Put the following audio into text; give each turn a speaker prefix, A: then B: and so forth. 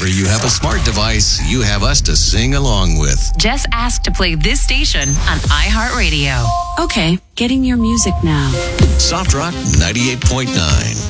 A: whenever you have a smart device, you have us to sing along with.
B: Just ask to play this station on iHeartRadio.
C: Okay, getting your music now.
A: Soft Rock 98.9.